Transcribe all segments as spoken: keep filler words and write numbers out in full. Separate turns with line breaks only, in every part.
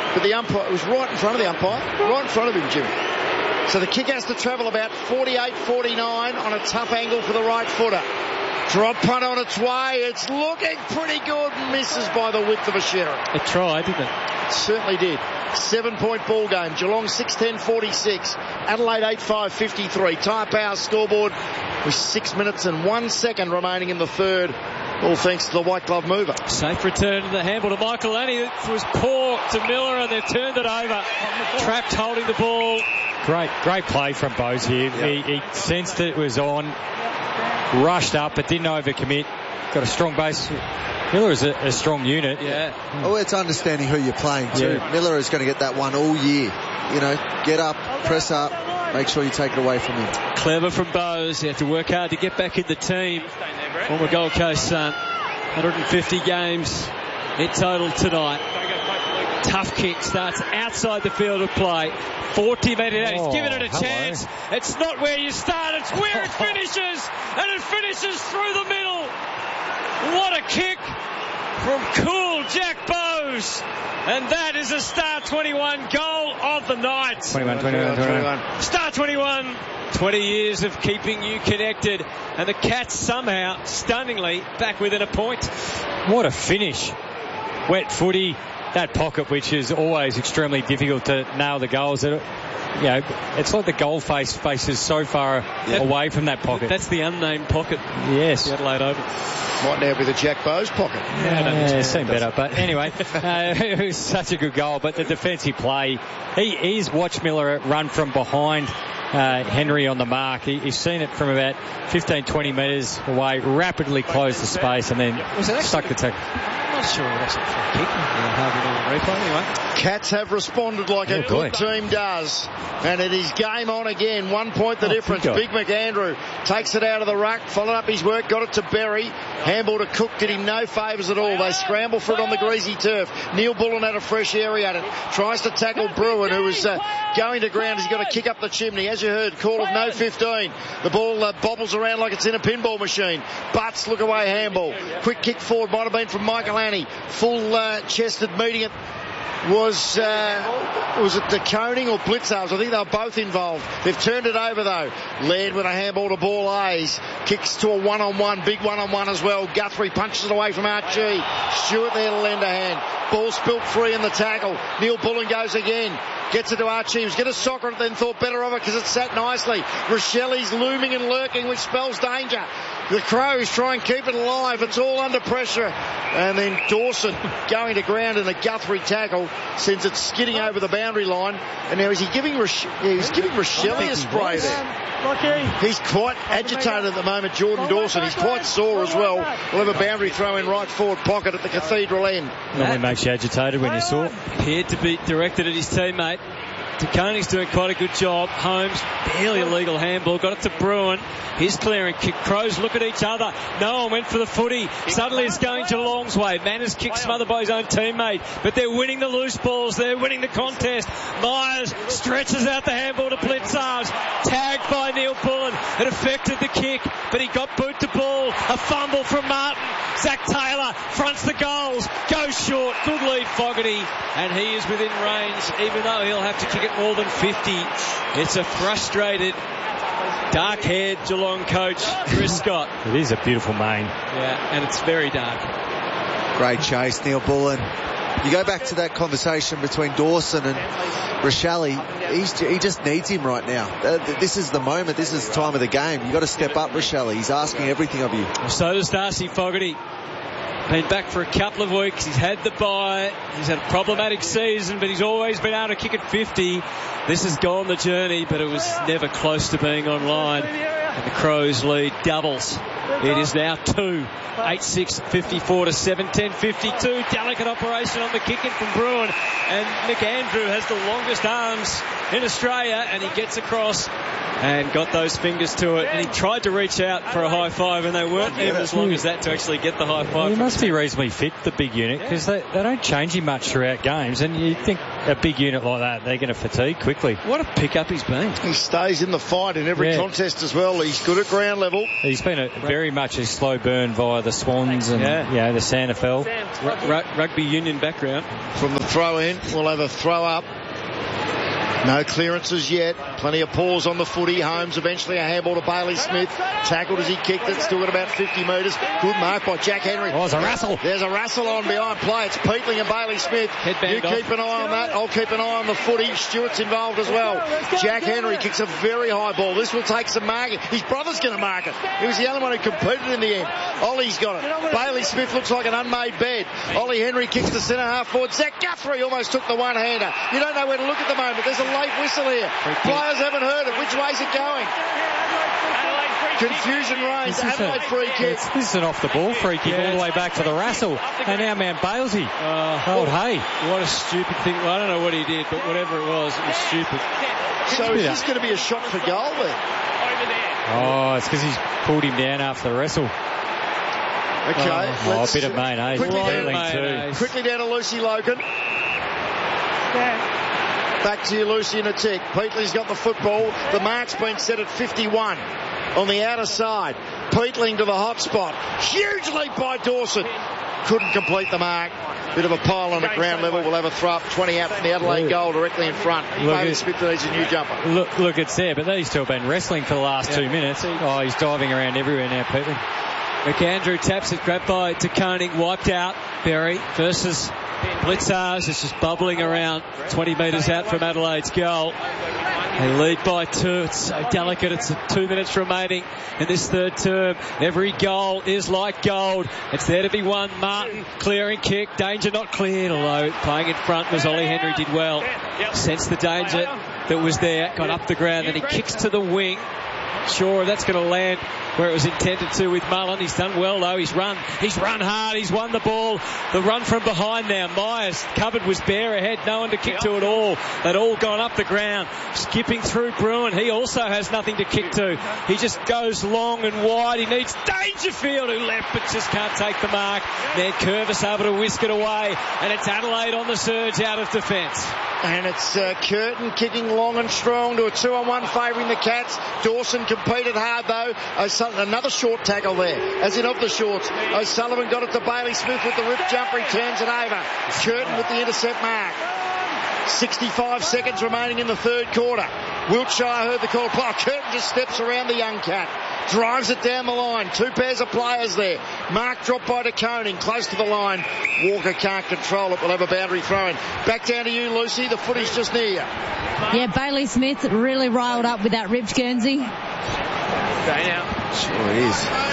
but the umpire, it was right in front of the umpire, right in front of him, Jimmy. So the kick has to travel about forty-eight forty-nine on a tough angle for the right footer. Drop punt on its way. It's looking pretty good. Misses by the width of a shitter.
It tried, didn't it?
It certainly did. Seven-point ball game. Geelong six ten forty-six. Adelaide eight five fifty-three. Tyre Power scoreboard with six minutes and one second remaining in the third. All thanks to the white glove mover.
Safe return to the handball to Michael Lanny. It was poor to Miller and they've turned it over. Trapped holding the ball.
Great, great play from Bose here.
Yeah.
He, he sensed it was on, rushed up, but didn't overcommit. Got a strong base. Miller is a, a strong unit.
Yeah.
Oh, it's understanding who you're playing too.
Yeah.
Miller is going to get that one all year. You know, get up, press up, make sure you take it away from him.
Clever from Bose. You have to work hard to get back in the team. Former Gold Coast son. one hundred fifty games in total tonight. Tough kick starts outside the field of play. forty metres out. He's
Oh,
given it a
hello.
chance. It's not where you start. It's where it finishes. And it finishes through the middle. What a kick from cool Jack Bose. And that is a Star twenty-one goal of the night.
twenty-one, twenty-one, twenty-one.
Star twenty-one. twenty years of keeping you connected. And the Cats somehow, stunningly, back within a point.
What a finish. Wet footy. That pocket, which is always extremely difficult to nail the goals. It, you know, it's like the goal face faces so far
Yep.
away from that pocket.
That's the unnamed pocket.
yes.
The Adelaide Oval.
Might now be the Jack Bose pocket.
Yeah, I don't
Yeah,
think
it
so.
seemed better. But anyway, uh, it was such a good goal. But the defensive play, he, he's watched Miller run from behind uh, Henry on the mark. He, he's seen it from about fifteen, twenty metres away, rapidly closed the space, and then
Was it actually-
stuck the tackle.
I'm not sure it was actually a kick. Yeah, having a replay anyway.
Cats have responded like a
Oh,
good
boy.
team does. And it is game on again. One point the
Oh,
difference.
good
Big McAndrew takes it out of the ruck, followed up his work, got it to Berry. Handball to Cook, did him no favours at all. They scramble for it on the greasy turf. Neil Bullen had a fresh area at it. Tries to tackle Bruin, who was uh, going to ground. He's got to kick up the chimney. As you heard, call of no fifteen. The ball uh, bobbles around like it's in a pinball machine. Butts, look away, handball. Quick kick forward, might have been from Michael Annie. Full uh, chested meeting it. Was uh, was it De Koning or Blitzards? I think they were both involved. They've turned it over though. Laird with a handball to Ball A's. Kicks to a one-on-one, big one-on-one as well. Guthrie punches it away from Archie. Stewart there to lend a hand. Ball spilt free in the tackle. Neil Bullen goes again. Gets it to Archie. He was going to soccer it, then thought better of it because it sat nicely. Rochelli's looming and lurking, which spells danger. The Crows try and keep it alive. It's all under pressure. And then Dawson going to ground in a Guthrie tackle sends it skidding over the boundary line. And now is he giving Roche- yeah, he's giving Rochelli a spray there. He's quite agitated at the moment, Jordan Dawson. He's quite sore as well. We'll have a boundary throw in right forward pocket at the Cathedral end.
Normally makes you agitated when you saw it.
Appeared to be directed at his teammate. DeConey's doing quite a good job. Holmes, barely a legal handball. Got it to Bruin. His clearing kick. Crows look at each other. No one went for the footy. Suddenly it's going Geelong's way. Manners kicked smothered by his own teammate. But they're winning the loose balls. They're winning the contest. Myers stretches out the handball to Blitzards. Tagged by Neil Bullen. It affected the kick, but he got boot to ball. A fumble from Martin. Zach Taylor fronts the goals. Goes short. Good lead, Fogarty. And he is within range, even though he'll have to kick it more than fifty. It's a frustrated, dark-haired Geelong coach, Chris Scott.
It is a beautiful main.
Yeah, and it's very dark.
Great chase, Neil Bullen. You go back to that conversation between Dawson and Rochelli. He's, he just needs him right now. Uh, This is the moment. This is the time of the game. You've got to step up, Rochelli. He's asking everything of you.
So does Darcy Fogarty. Been back for a couple of weeks. He's had the bye. He's had a problematic season, but he's always been able to kick at fifty. This has gone the journey, but it was never close to being online. And the Crows lead doubles. It is now two. eight six fifty-four to seven ten fifty-two. Delicate operation on the kick-in from Bruin. And McAndrew has the longest arms in Australia, and he gets across and got those fingers to it. And he tried to reach out for a high five, and they weren't even as long as that to actually get the high five.
He must be reasonably fit, the big unit, because they, they don't change him much throughout games. And you think a big unit like that, they're going to fatigue quickly.
What a pickup he's been.
He stays in the fight in every
yeah.
contest as well. He's good at ground level.
He's been a, very much a slow burn via the Swans and yeah. you know, the Santa Fe.
R- r- rugby union background.
From the throw in, we'll have a throw up. No clearances yet. Plenty of paws on the footy. Holmes eventually a handball to Bailey Smith. Tackled as he kicked it. Still got about fifty metres. Good mark by Jack Henry.
Oh, there's a wrestle.
There's a wrestle on behind play. It's Peatling and Bailey Smith.
Headband
you keep
off.
an eye on that. I'll keep an eye on the footy. Stewart's involved as well. Jack Henry kicks a very high ball. This will take some marking. His brother's going to mark it. He was the only one who competed in the end. Ollie's got it. Bailey Smith looks like an unmade bed. Ollie Henry kicks the centre half forward. Zach Guthrie almost took the one-hander. You don't know where to look at the moment. There's a late whistle here. Players haven't heard it. Which way's it going? Confusion reigns. Adelaide free kick.
This is an off the ball free kick yeah. all the way back to the Russell. And our man Balesy. Uh, Old Hay.
What a stupid thing. Well, I don't know what he did, but whatever it was, it was stupid.
So is this going to be a shot for goal then?
Oh, it's because he's pulled him down after the wrestle.
Okay.
Oh, a bit of mayonnaise.
Quickly down,
mayonnaise.
quickly down to Lucy Logan. Back to you, Lucy, in a tick. Peatling's got the football. The mark's been set at fifty-one on the outer side. Peatling to the hot spot. Huge leap by Dawson. Couldn't complete the mark. Bit of a pile on at ground level. We'll have a throw up. twenty out from the Adelaide goal directly in front. Bailey Smith needs a new jumper.
Look, look, it's there, but these two have been wrestling for the last yeah. two minutes. Oh, he's diving around everywhere now, Peatling.
McAndrew taps it, grabbed by De Koning, wiped out. Berry versus Blitzars. It's just bubbling around twenty metres out from Adelaide's goal. They lead by two. It's so delicate. It's two minutes remaining in this third term. Every goal is like gold. It's there to be won. Martin clearing kick. Danger not cleared, although playing in front was Ollie Henry did well. Sensed the danger that was there. Got up the ground and he kicks to the wing. Sure, that's going to land where it was intended to with Mullen. He's done well though. He's run. He's run hard. He's won the ball. The run from behind now. Myers covered was bare ahead. No one to kick to at all. They'd all gone up the ground. Skipping through Bruin. He also has nothing to kick to. He just goes long and wide. He needs Dangerfield, who left but just can't take the mark. Then Curvis able to whisk it away. And it's Adelaide on the surge out of defence.
And it's uh, Curtin kicking long and strong to a two on one favouring the Cats. Dawson competed hard though. O'Sullivan, another short tackle there, as in of the shorts. O'Sullivan got it to Bailey Smith with the rip jumper. He turns it over. Curtin with the intercept mark. sixty-five seconds remaining in the third quarter. Wiltshire heard the call. Oh, Curtin just steps around the young Cat. Drives it down the line. Two pairs of players there. Mark dropped by De Koning, close to the line. Walker can't control it. We'll have a boundary throw-in. Back down to you, Lucy. The footy's just near you.
Yeah, Bailey Smith really riled up with that ribs, Guernsey.
Sure is.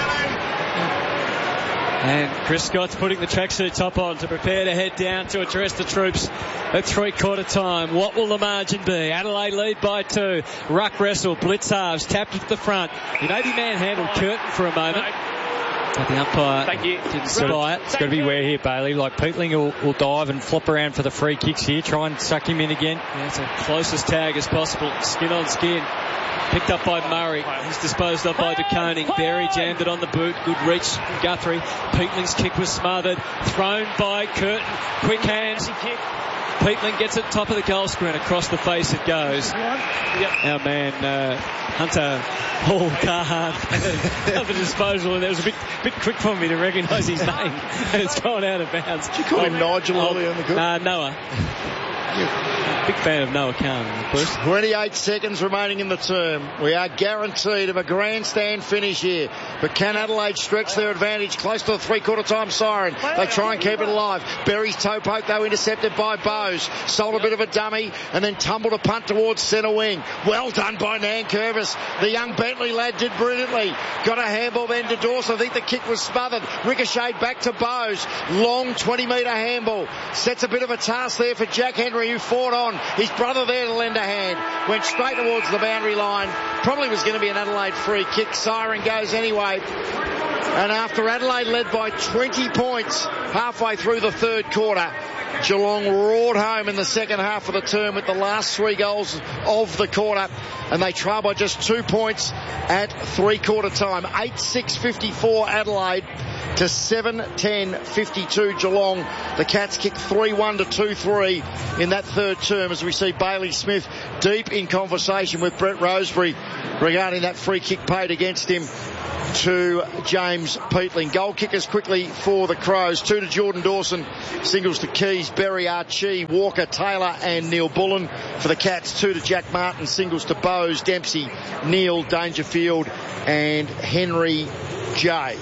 And Chris Scott's putting the tracksuit top on to prepare to head down to address the troops at three-quarter time. What will the margin be? Adelaide lead by two. Ruck wrestle. Blitz halves. Tapped at the front. He maybe manhandled Curtin for a moment. But the umpire Thank you. didn't spy it.
It's got to be where here, Bailey. Like Peatling will, will dive and flop around for the free kicks here. Try and suck him in again.
Yeah, it's a closest tag as possible. Skin on skin. Picked up by Murray. He's disposed of by De Koning. Berry jammed it on the boot. Good reach from Guthrie. Peatling's kick was smothered. Thrown by Curtin. Quick hands. Peatling gets it top of the goal screen. Across the face it goes. Our man uh, Hunter Paul Carhart had the disposal, and it was a bit bit quick for me to recognise his name. And it's gone out of bounds.
Did you call him oh, Nigel oh, earlier in the good?
Uh, Noah. Big fan of Noah Kahn, Bruce.
twenty-eight seconds remaining in the term. We are guaranteed of a grandstand finish here. But can Adelaide stretch their advantage close to the three-quarter time siren? They try and keep it alive. Berry's toe poke, though, intercepted by Bowes. Sold a bit of a dummy and then tumbled a punt towards centre wing. Well done by Nan Curvis. The young Bentley lad did brilliantly. Got a handball then to Dawson. I think the kick was smothered. Ricocheted back to Bowes. Long twenty-metre handball. Sets a bit of a task there for Jack Henry, who fought on. His brother there to lend a hand. Went straight towards the boundary line. probably was going to be an Adelaide free kick. Siren goes anyway. And after Adelaide led by twenty points halfway through the third quarter, Geelong roared home in the second half of the term with the last three goals of the quarter, and they trail by just two points at three-quarter time. eight six fifty-four Adelaide to seven ten fifty-two Geelong. The Cats kick three one to two three in that third term as we see Bailey Smith deep in conversation with Brett Rosebery regarding that free kick paid against him to James Peatling. Goal kickers quickly for the Crows. Two to Jordan Dawson, singles to Keys, Berry, Archie, Walker, Taylor and Neil Bullen. For the Cats, two to Jack Martin, singles to Bowes, Dempsey, Neil, Dangerfield and Henry J.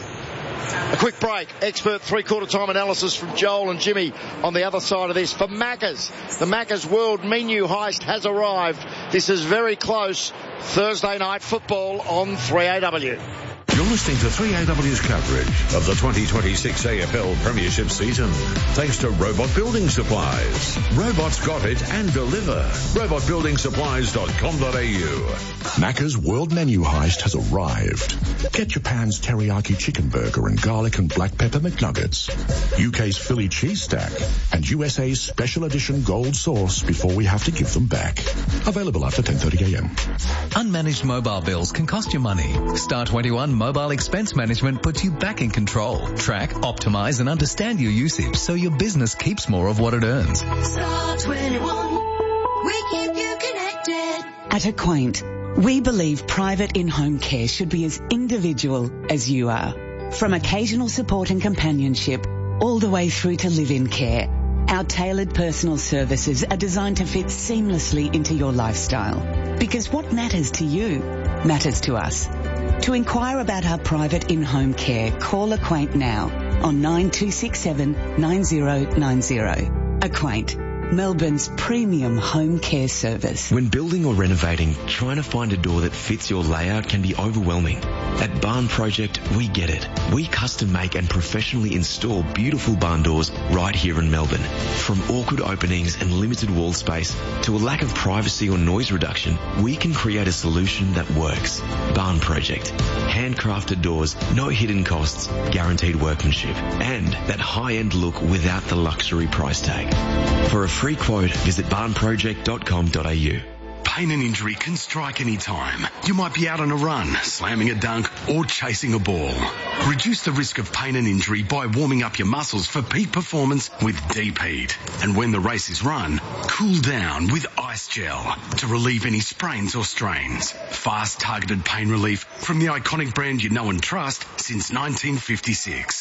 A quick break. Expert three-quarter time analysis from Joel and Jimmy on the other side of this. For Macca's, the Macca's World Menu Heist has arrived. This is very close. Thursday night football on three A W.
You're listening to three A W's coverage of the twenty twenty-six A F L Premiership season, thanks to Robot Building Supplies. Robots got it and deliver. robot building supplies dot com dot a u.
Macca's World Menu Heist has arrived. Get Japan's teriyaki chicken burger and garlic and black pepper McNuggets, U K's Philly cheese stack, and U S A's special edition gold sauce before we have to give them back. Available after ten thirty a m.
Unmanaged mobile bills can cost you money. Star twenty-one Mobile Expense Management puts you back in control. Track, optimize and understand your usage so your business keeps more of what it earns.
Star twenty-one, we keep you connected.
At Acquaint, we believe private in-home care should be as individual as you are. From occasional support and companionship, all the way through to live-in care, our tailored personal services are designed to fit seamlessly into your lifestyle. Because what matters to you matters to us. To inquire about our private in-home care, call Acquaint now on nine two six seven nine zero nine zero. Acquaint, Melbourne's premium home care service.
When building or renovating, trying to find a door that fits your layout can be overwhelming. At Barn Project, we get it. We custom make and professionally install beautiful barn doors right here in Melbourne. From awkward openings and limited wall space to a lack of privacy or noise reduction, we can create a solution that works. Barn Project. Handcrafted doors, no hidden costs, guaranteed workmanship, and that high-end look without the luxury price tag. For a free quote, visit barn project dot com dot a u.
Pain and injury can strike any time. You might be out on a run, slamming a dunk, or chasing a ball. Reduce the risk of pain and injury by warming up your muscles for peak performance with Deep Heat. And when the race is run, cool down with Ice Gel to relieve any sprains or strains. Fast, targeted pain relief from the iconic brand you know and trust since nineteen fifty-six.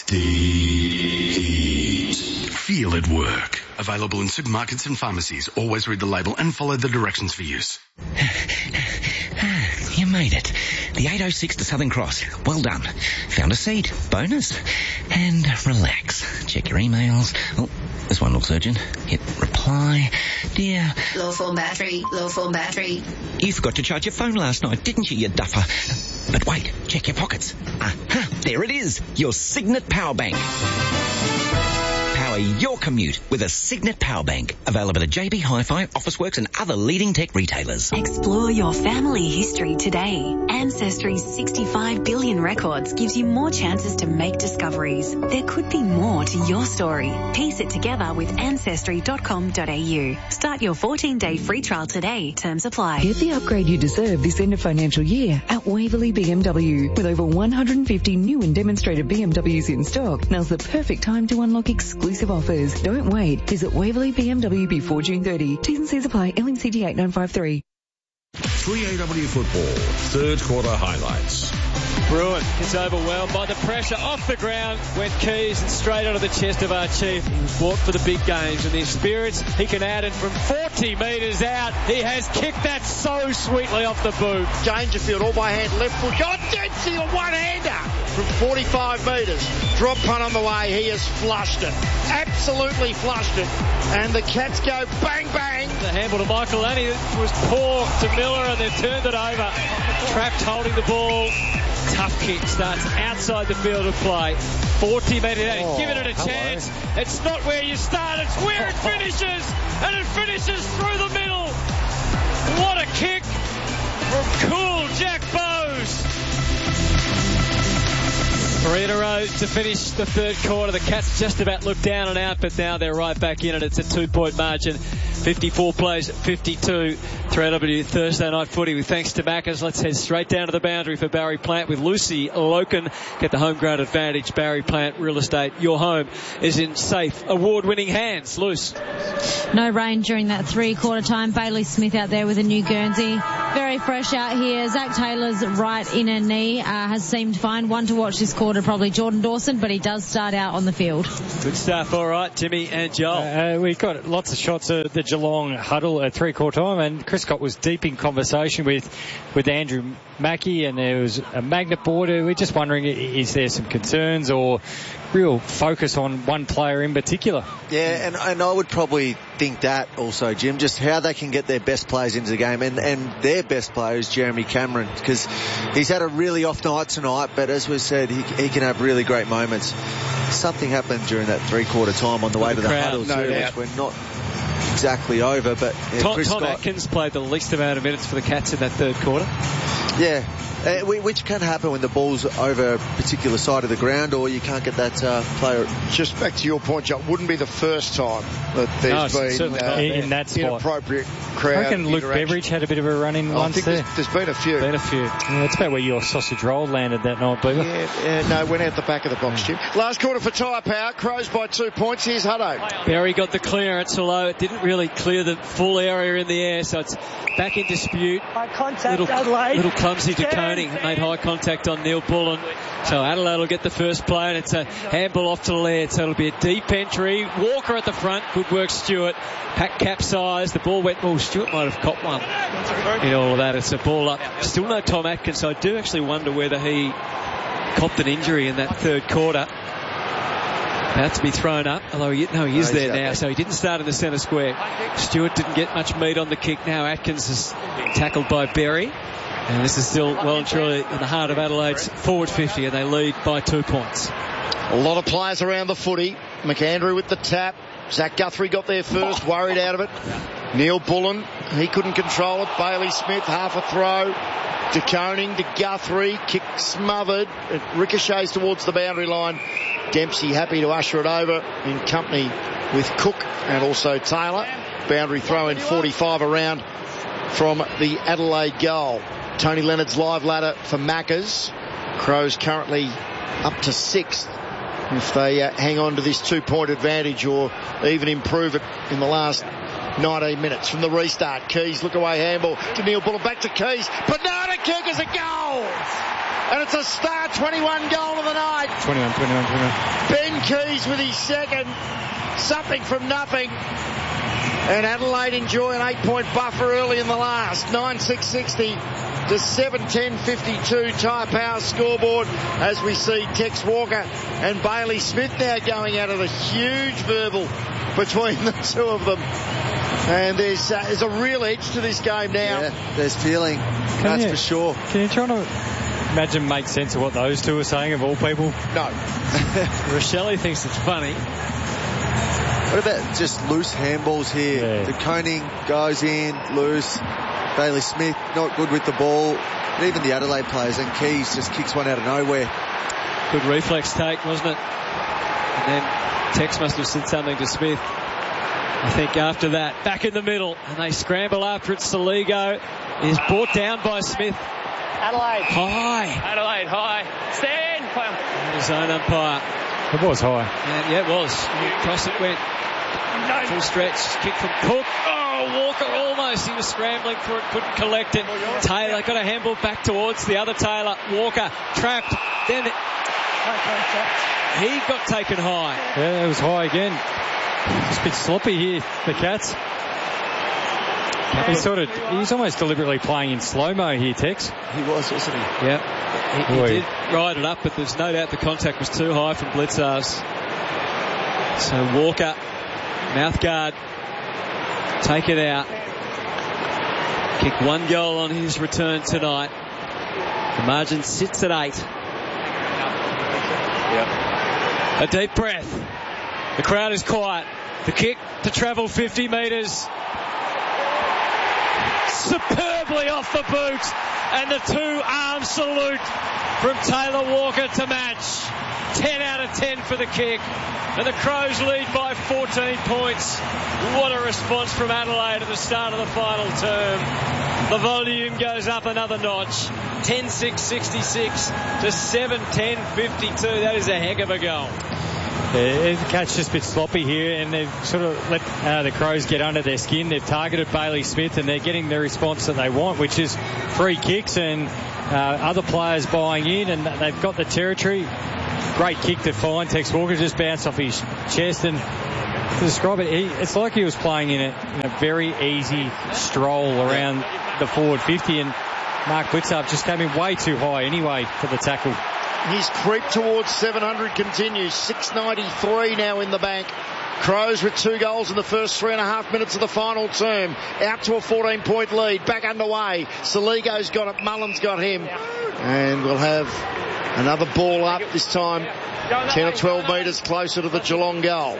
Deep Heat. Feel it work. Available in supermarkets and pharmacies. Always read the label and follow the directions for use.
You made it. The eight oh six to Southern Cross. Well done. Found a seat. Bonus. And relax. Check your emails. Oh, this one looks urgent. Hit reply. Dear.
Low form battery. Low form battery.
You forgot to charge your phone last night, didn't you, you duffer? But wait. Check your pockets. Aha. There it is. Your Signet Power Bank. Power your commute with a Signet Power Bank. Available at J B Hi-Fi, Officeworks and other leading tech retailers.
Explore your family history today. Ancestry's sixty-five billion records gives you more chances to make discoveries. There could be more to your story. Piece it together with ancestry dot com dot a u. Start your fourteen-day free trial today. Terms apply.
Get the upgrade you deserve this end of financial year at Waverley B M W. With over one hundred fifty new and demonstrated B M Ws in stock, now's the perfect time to unlock exclusive offers. Don't wait. Visit Waverley B M W before June thirtieth. T's and C's apply. L M C G eight nine five three.
three A W football, third quarter highlights.
Bruin gets overwhelmed by the pressure. Off the ground went Keys and straight onto the chest of our chief. He was bought for the big games and the experience he can add. And from forty metres out, he has kicked that so sweetly off the boot.
Dangerfield all by hand, left foot. Oh, Dempsey, a one-hander from forty-five metres. Drop punt on the way. He has flushed it. Absolutely flushed it. And the Cats go bang, bang.
The handball to Michael Lanny was poor to Miller and they've turned it over. Trapped holding the ball. Tough kick starts outside the field of play. forty metres out. He's giving it a hello. chance. It's not where you start. It's where it finishes. And it finishes through the middle. What a kick. from cool Jack Bowes. Three in a row to finish the third quarter. The Cats just about looked down and out, but now they're right back in it. It's a two-point margin. fifty-four plays, fifty-two. three W Thursday night footy with thanks to Macca's. Let's head straight down to the boundary for Barry Plant with Lucy Loken. Get the home ground advantage. Barry Plant Real Estate. Your home is in safe, award-winning hands. Luce.
No rain during that three-quarter time. Bailey Smith out there with a new Guernsey. Very fresh out here. Zach Taylor's right inner knee uh, has seemed fine. One to watch this quarter, probably Jordan Dawson, but he does start out on the field.
Good stuff. All right, Jimmy and Joel.
Uh, we've got lots of shots of the Geelong huddle at three-quarter time, and Chris Scott was deep in conversation with, with Andrew Mackie, and there was a magnet board. We're just wondering, is there some concerns or real focus on one player in particular?
Yeah, and, and I would probably think that also, Jim, just how they can get their best players into the game, and, and their best player is Jeremy Cameron, because he's had a really off night tonight, but as we said, he, he can have really great moments. Something happened during that three-quarter time on the way
the
to the
crowd,
huddle
no
too,
doubt.
which we're not exactly over, but yeah,
Tom,
Chris
Tom
Scott,
Atkins played the least amount of minutes for the Cats in that third quarter.
Yeah, uh, which can happen when the ball's over a particular side of the ground, or you can't get that uh, player.
Just back to your point, John, wouldn't be the first time that there's
no,
been uh,
in, in that spot.
Inappropriate crowd.
I reckon Luke Beveridge had a bit of a run in
oh,
once
I think
there.
There's, there's been a few.
Been a few. Yeah, that's about where your sausage roll landed that night, Beaver.
Yeah, yeah, no, went out the back of the box, Jim. Last quarter for Tyre Power. Crows by two points. Here's Hutto.
Barry got the clearance, although it didn't really clear the full area in the air, so it's back in dispute.
High contact,
little,
Adelaide.
little clumsy to Coney. Made high contact on Neil Bullen. So Adelaide will get the first play, and it's a handball off to Laird. So it'll be a deep entry. Walker at the front. Good work, Stewart. Pack capsized. The ball went. Oh, Stewart might have caught one in all of that. It's a ball up. Still no Tom Atkins. So I do actually wonder whether he copped an injury in that third quarter. About to be thrown up, although he, no, he is
no,
there now,
there.
so he didn't start in the centre square. Stewart didn't get much meat on the kick. Now Atkins is tackled by Berry. And this is still well and truly in the heart of Adelaide's forward fifty, and they lead by two points.
A lot of players around the footy. McAndrew with the tap. Zach Guthrie got there first, worried out of it. Neil Bullen, he couldn't control it. Bailey Smith, half a throw. De Koning to Guthrie, kick smothered. It ricochets towards the boundary line. Dempsey happy to usher it over in company with Cook and also Taylor. Boundary throw in forty-five around from the Adelaide goal. Tony Leonard's live ladder for Macca's. Crows currently up to sixth. If they uh, hang on to this two-point advantage or even improve it in the last nineteen minutes from the restart. Keys, look away handball to Neil Bullen, back to Keys. Banana kick is a goal! And it's a star twenty-one goal of the night.
twenty-one, twenty-one, twenty-one.
Ben Keys with his second. Something from nothing. And Adelaide enjoy an eight-point buffer early in the last. nine six sixty to seven ten fifty-two. Tyre Power scoreboard as we see Tex Walker and Bailey Smith now going at it. A huge verbal between the two of them. And there's, uh, there's a real edge to this game now.
Yeah, there's feeling.
Can
that's
you,
for sure.
Can you try to imagine, make sense of what those two are saying, of all people?
No.
Rochelle thinks it's funny.
What about just loose handballs here?
Yeah.
The Koning goes in, loose. Bailey Smith not good with the ball. And even the Adelaide players, and Keys just kicks one out of nowhere.
Good reflex take, wasn't it? And then Tex must have said something to Smith. I think after that, back in the middle, and they scramble after it. Saligo is brought down by Smith.
Adelaide.
High.
Adelaide, high. Stand.
And his own umpire.
It was high.
And yeah, it was. Across it went.
No.
Full stretch. Kick from Cook. Oh, Walker almost. He was scrambling for it. Couldn't collect it. Taylor got a handball back towards the other Taylor. Walker trapped. Then he got taken high.
Yeah, it was high again. It's a bit sloppy here, the Cats. He's sort of, he's almost deliberately playing in slow-mo here, Tex.
He was, wasn't he?
Yeah. He, he did ride it up, but there's no doubt the contact was too high from Blitzars. So Walker, mouth guard, take it out. Kicked one goal on his return tonight. The margin sits at eight. Yep. A deep breath. The crowd is quiet. The kick to travel fifty metres. superbly off the boot, and the two-arm salute from Taylor Walker to match. ten out of ten for the kick, and the Crows lead by fourteen points. What a response from Adelaide at the start of the final term. The volume goes up another notch. ten six sixty-six to seven ten fifty-two. That is a heck of a goal.
Yeah, the catch just a bit sloppy here, and they've sort of let uh, the Crows get under their skin. They've targeted Bailey Smith, and they're getting the response that they want, which is free kicks and uh, other players buying in, and they've got the territory. Great kick to find. Tex Walker just bounced off his chest, and to describe it, he, it's like he was playing in a, in a very easy stroll around the forward fifty, and Mark Blitzarve just came in way too high anyway for the tackle.
His creep towards seven hundred continues. six ninety-three now in the bank. Crows with two goals in the first three and a half minutes of the final term. Out to a fourteen point lead. Back underway. Saligo's got it. Mullen's got him. And we'll have another ball up, this time ten or twelve metres closer to the Geelong goal.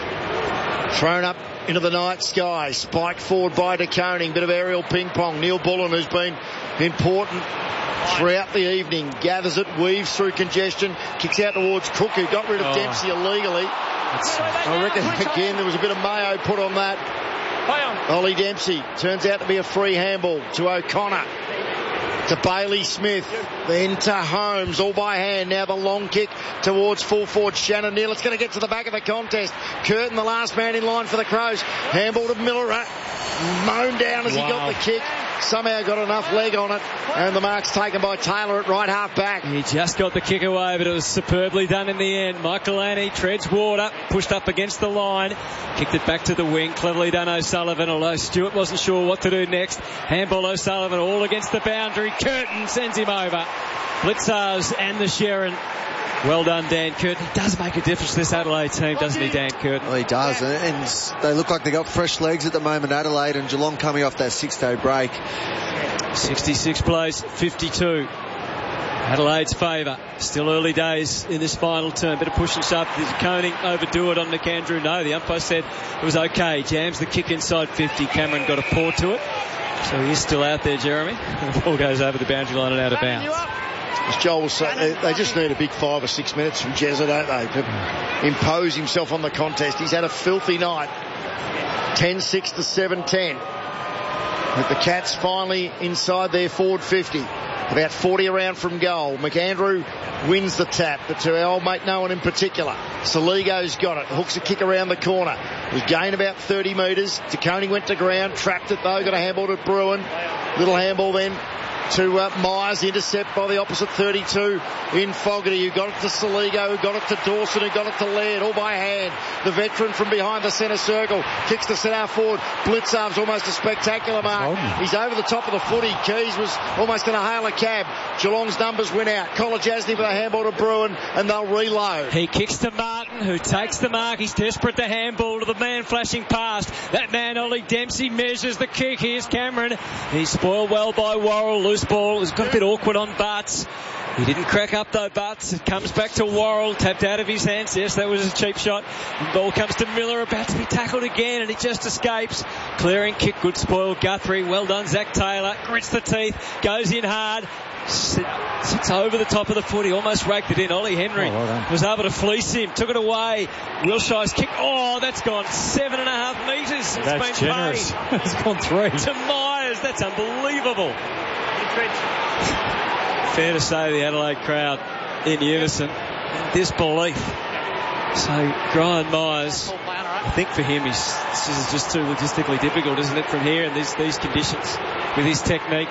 Thrown up into the night sky. Spike forward by De Koning. Bit of aerial ping pong. Neil Bullen, who's been important throughout the evening, gathers it, weaves through congestion, kicks out towards Cook, who got rid of oh. Dempsey illegally. It's, I reckon, again, there was a bit of mayo put on that. Ollie Dempsey turns out to be a free handball to O'Connor. To Bailey Smith, then to Holmes, all by hand. Now the long kick towards full forward Shannon Neal. It's going to get to the back of the contest. Curtin, the last man in line for the Crows. Handball to Miller. Mown down as wow. he got the kick. Somehow got enough leg on it, and the mark's taken by Taylor at right half back.
He just got the kick away, but it was superbly done in the end. Michael Annie treads water, pushed up against the line, kicked it back to the wing. Cleverly done O'Sullivan, although Stewart wasn't sure what to do next. Handball O'Sullivan all against the boundary. Curtin sends him over. Blitzarves and the Sharon. Well done, Dan Curtin. He does make a difference to this Adelaide team, doesn't he, Dan Curtin?
Well, he does, and they look like they got fresh legs at the moment, Adelaide, and Geelong coming off that six-day break.
sixty-six plays, fifty-two. Adelaide's favour. Still early days in this final term. Bit of push and shove. Did Koning overdo it on McAndrew? No, the umpire said it was okay. Jams the kick inside fifty. Cameron got a paw to it. So he is still out there, Jeremy. The ball goes over the boundary line and out of bounds.
As Joel was saying, they just need a big five or six minutes from Jezza, don't they, to impose himself on the contest. He's had a filthy night. ten six to seven ten. With the Cats finally inside their forward fifty. About forty around from goal. McAndrew wins the tap, but to our old mate no one in particular. Saligo's got it. Hooks a kick around the corner. He gained about thirty metres. De Koning went to ground, trapped it though, got a handball to Bruin. Little handball then to uh, Myers, intercept by the opposite thirty-two in Fogarty, who got it to Saligo, who got it to Dawson, who got it to Laird, all by hand. The veteran from behind the centre circle kicks the centre forward. Blitzarve's almost a spectacular mark. He's over the top of the footy. Keys was almost going to hail a cab. Geelong's numbers win out. Kolodjasny with a handball to Bruin, and they'll reload.
He kicks to Martin, who takes the mark. He's desperate to handball to the man flashing past. That man, Ollie Dempsey, measures the kick. Here's Cameron. He's spoiled well by Worrell. Loose ball. It's got a bit awkward on Butts. He didn't crack up though, Butts. It comes back to Worrell, tapped out of his hands. Yes, that was a cheap shot. The ball comes to Miller, about to be tackled again, and he just escapes. Clearing kick, good spoil. Guthrie, well done. Zach Taylor grits the teeth, goes in hard. Sits over the top of the foot. He almost raked it in. Ollie Henry oh, well was able to fleece him. Took it away. Wilshire's kick. Oh, that's gone seven and a half metres. It's
that's
been
generous.
Paid.
It's gone three.
To Myers. That's unbelievable. Fair to say the Adelaide crowd in unison. Disbelief. So Brian Myers, I think for him, he's, this is just too logistically difficult, isn't it, from here in these, these conditions with his technique.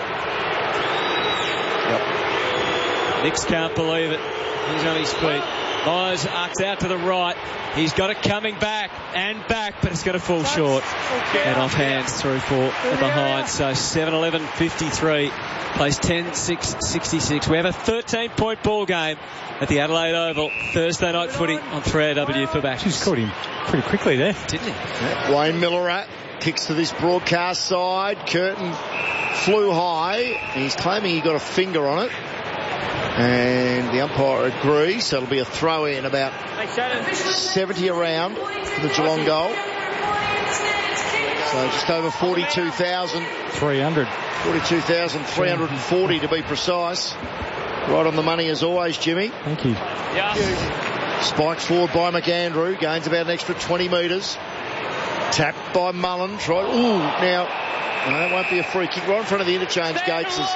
Yep. Nix can't believe it. He's on his feet. Myers arcs out to the right. He's got it coming back and back, but it's going to fall short. And off hands through for and behind. So seven eleven fifty-three plays ten six sixty-six. We have a thirteen point ball game at the Adelaide Oval. Thursday night footy on three A W for back.
She's caught him pretty quickly there.
Didn't he?
Yeah. Wayne Miller kicks to this broadcast side. Curtin flew high. He's claiming he got a finger on it. And the umpire agrees, so it'll be a throw in about seventy around for the Geelong goal. So just over forty-two thousand.
three hundred.
forty-two thousand three hundred forty to be precise. Right on the money as always, Jimmy.
Thank you.
Yeah.
Spiked forward by McAndrew. Gains about an extra twenty metres. Tapped by Mullen. Try. Ooh, now, no, that won't be a free kick. Right in front of the interchange gates. Is,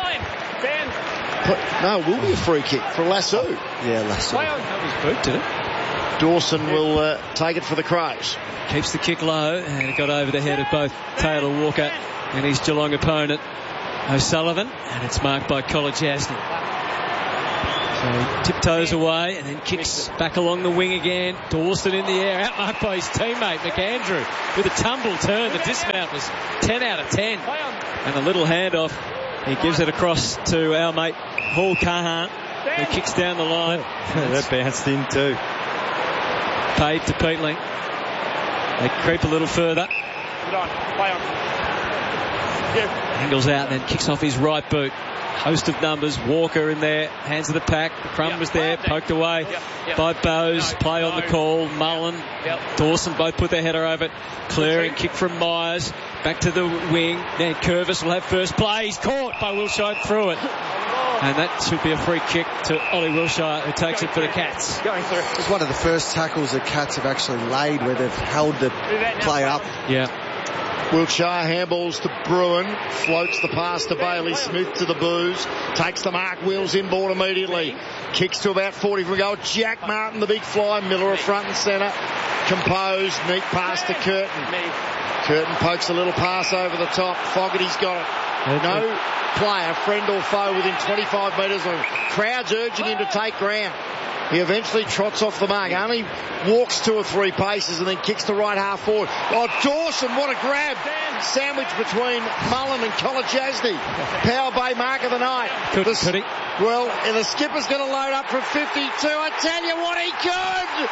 no, it will be a free kick for Lasso.
Yeah, Lasso.
Boot, did it?
Dawson will uh, take it for the Crows.
Keeps the kick low, and it got over the head of both Taylor Walker and his Geelong opponent, O'Sullivan, and it's marked by Kolodjasny. So he tiptoes away and then kicks back along the wing again. Dawson in the air, outmarked by his teammate McAndrew with a tumble turn. The dismount was ten out of ten. And a little handoff. He gives it across to our mate Paul Cahan, who kicks down the line.
That bounced in too.
Paid to Peatling. They creep a little further.
Good on. Play on. Yeah.
Angles out and then kicks off his right boot. Host of numbers. Walker in there. Hands of the pack. Crum yep. was there. Poked away yep. Yep. by Bowes. No, play no. on the call. Mullen. Yep. Dawson both put their header over it. Clearing kick from Myers. Back to the wing. Now Curvis will have first play. He's caught by Wilshire through it. And that should be a free kick to Ollie Wilshire, who takes it for the Cats.
It's one of the first tackles the Cats have actually laid where they've held the play up.
Yeah.
Wilshire handballs to Bruin, floats the pass to Bailey Smith to the Booze, takes the mark, wheels inboard immediately, kicks to about forty from goal. Jack Martin, the big fly, Miller front and centre, composed, neat pass to Curtin. Curtin pokes a little pass over the top. Fogarty's got it. No player, friend or foe, within twenty-five metres of him. Crowds urging him to take ground. He eventually trots off the mark, only walks two or three paces and then kicks to right half forward. Oh, Dawson, what a grab. Sandwich between Mullen and Kolodjasny. Power Bay mark of the night.
Could,
the,
could he?
Well, and the skipper's going to load up from fifty-two. I tell you what, he could.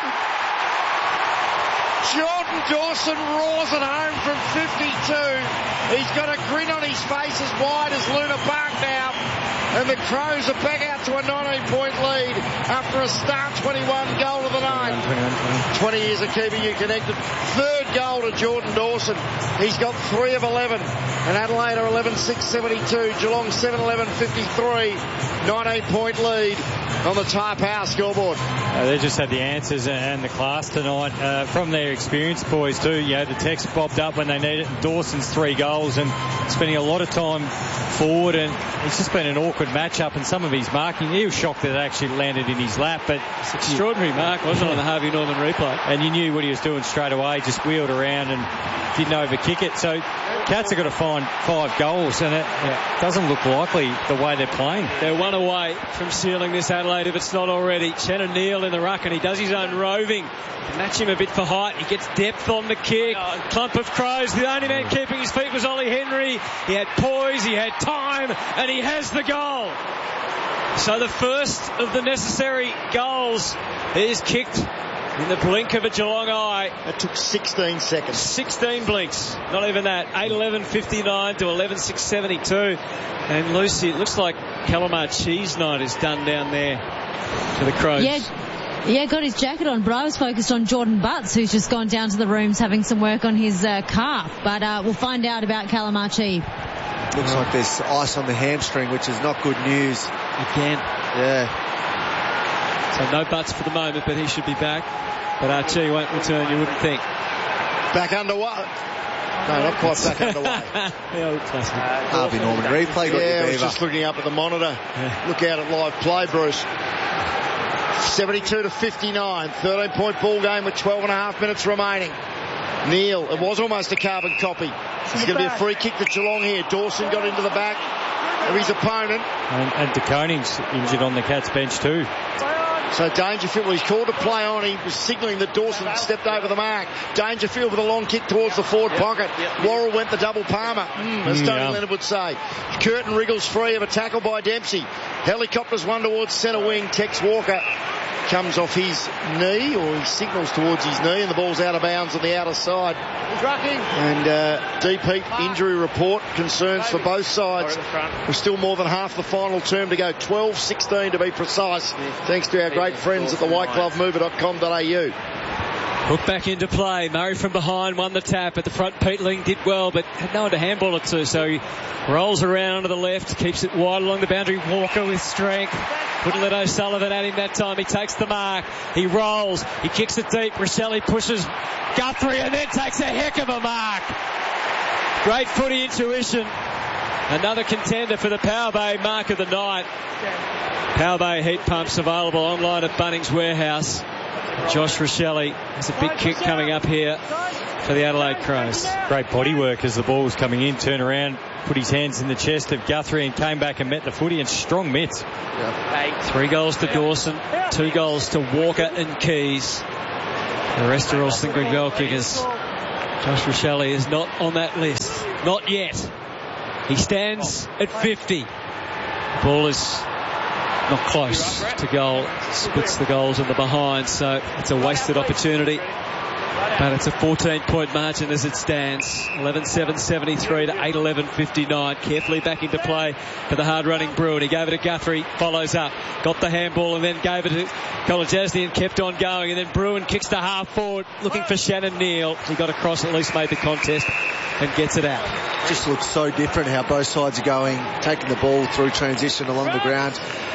Jordan Dawson roars it home from fifty-two. He's got a grin on his face as wide as Luna Park now. And the Crows are back out to a nineteen point lead after a start twenty-one goal of the night. twenty years of keeping you connected. Third goal to Jordan Dawson. He's got three of eleven. And Adelaide are eleven six seventy-two. Geelong seven eleven fifty-three. nineteen point lead on the Tyre Power scoreboard.
Uh, they just had the answers and the class tonight uh, from their experienced boys too. You know, the text bobbed up when they needed it. Dawson's three goals and spending a lot of time forward, and it's just been an awkward matchup, and some of his marking, he was shocked that it actually landed in his lap, but
it's extraordinary mark, wasn't it, on the Harvey Norman replay?
And you knew what he was doing straight away, just wheeled around and didn't overkick it. So Cats have got to find five goals, and it yeah, doesn't look likely the way they're playing.
They're one away from sealing this Adelaide if it's not already. Shannon Neal in the ruck, and he does his own roving. Match him a bit for height. He gets depth on the kick. Clump of Crows. The only man keeping his feet was Ollie Henry. He had poise, he had time, and he has the goal. So the first of the necessary goals is kicked in the blink of a Geelong eye.
That took sixteen seconds.
sixteen blinks. Not even that. eight eleven fifty-nine to eleven six seventy-two. And Lucy, it looks like Calamar Cheese Night is done down there for the Crows.
Yeah. Yeah, got his jacket on, but I was focused on Jordan Butts, who's just gone down to the rooms having some work on his uh, calf. But uh, we'll find out about Calamachi.
Looks like there's ice on the hamstring, which is not good news.
Again.
Yeah.
So no Butts for the moment, but he should be back. But Archie won't return, you wouldn't think.
Back underway. No, not quite back underway.
The old classic.
Harvey Norman replay.
Yeah, I was just looking up at the monitor. Yeah. Look out at live play, Bruce. seventy-two to fifty-nine. thirteen point ball game with twelve and a half minutes remaining. Neal, it was almost a carbon copy. It's going to be a free kick to Geelong here. Dawson got into the back of his opponent.
And, and De Koning's injured on the Cats bench too.
So Dangerfield, well, he's called to play on. He was signalling that Dawson stepped over the mark. Dangerfield with a long kick towards the forward yep, pocket. Yep. Worrell went the double palmer, mm, as Tony yeah. Leonard would say. Curtin wriggles free of a tackle by Dempsey. Helicopters one towards centre wing. Tex Walker comes off his knee, or he signals towards his knee, and the ball's out of bounds on the outer side. And uh, deep heat injury report, concerns for both sides. We're still more than half the final term to go, twelve sixteen to be precise, thanks to our great friends at the white glove mover dot com dot a u.
Hook back into play. Murray from behind won the tap. At the front, Pete Ling did well, but had no one to handball it to. So he rolls around onto the left, keeps it wide along the boundary. Walker with strength. Couldn't let O'Sullivan at him that time. He takes the mark. He rolls. He kicks it deep. Rochelle pushes Guthrie and then takes a heck of a mark. Great footy intuition. Another contender for the Power Bay mark of the night. Power Bay heat pumps available online at Bunnings Warehouse. Josh Rochelle has a big kick coming up here for the Adelaide Crows.
Great body work as the ball was coming in, turned around, put his hands in the chest of Guthrie and came back and met the footy, and strong mitts.
Yep. Three goals to Dawson, two goals to Walker and Keys. The rest are all single goal kickers. Josh Rochelle is not on that list. Not yet. He stands at fifty. The ball is not close to goal. Splits the goals in the behind, so it's a wasted opportunity. But it's a fourteen point margin as it stands. eleven seven seventy-three to eight eleven fifty-nine. Carefully back into play for the hard-running Bruin. He gave it to Guthrie, follows up, got the handball and then gave it to Kolodjasny and kept on going. And then Bruin kicks to half forward, looking for Shannon Neal. He got across, at least made the contest and gets it out.
Just looks so different how both sides are going, taking the ball through transition along the ground.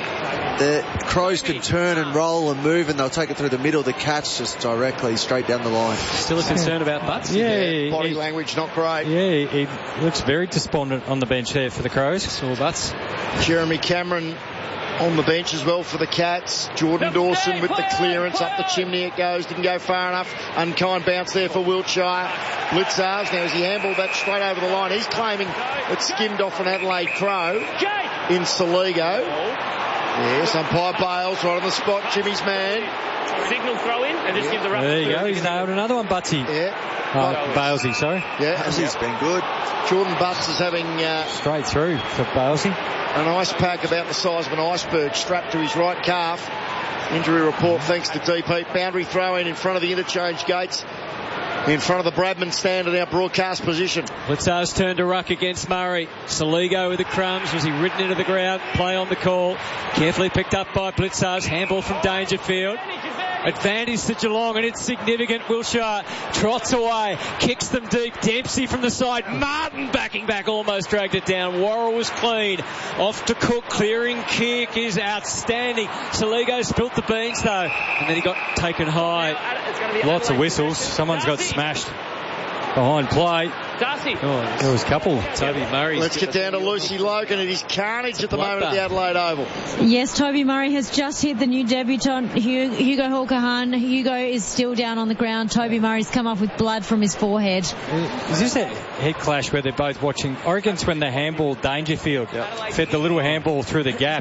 The Crows can turn and roll and move, and they'll take it through the middle. The catch just directly straight down the line.
Still a concern about Butts?
Yeah,
yeah. Body
he,
language not great.
Yeah, he, he looks very despondent on the bench there for the Crows.
Saw Butts.
Jeremy Cameron on the bench as well for the Cats. Jordan Dawson with the clearance up the chimney. It goes, didn't go far enough. Unkind bounce there for Wiltshire. Blitzars now as he handballed that straight over the line. He's claiming it skimmed off an Adelaide Crow in Saligo. Yes, umpire Bales right on the spot. Jimmy's man.
Signal throw in and just
yeah.
give the run.
There you go. He's nailed another one, Butsy.
Yeah.
Uh, Balesy, sorry.
Yeah.
Balesy been good.
Jordan Butts is having uh,
straight through for Balesy.
An ice pack about the size of an iceberg strapped to his right calf. Injury report thanks to D P. Boundary throw in in front of the interchange gates. In front of the Bradman stand in our broadcast position.
Blitzar's turned to ruck against Murray. Saligo with the crumbs. Was he ridden into the ground? Play on the call. Carefully picked up by Blitzar's. Handball from Dangerfield. Advantage to Geelong, and it's significant. Wiltshire trots away, kicks them deep. Dempsey from the side. Martin backing back, almost dragged it down. Worrell was clean. Off to Cook. Clearing kick is outstanding. Saligo spilt the beans though, and then he got taken high.
Lots of whistles. Someone's got smashed behind play.
Darcy.
Oh, there was a couple.
Toby Murray.
Let's get down to Lucy Logan. It is carnage at the moment at the Adelaide Oval.
Yes, Toby Murray has just hit the new debutant, Hugo Hulkahan. Hugo is still down on the ground. Toby Murray's come up with blood from his forehead.
Is this a head clash where they're both watching? I reckon it's when the handball Dangerfield yep. fed the little handball through the gap.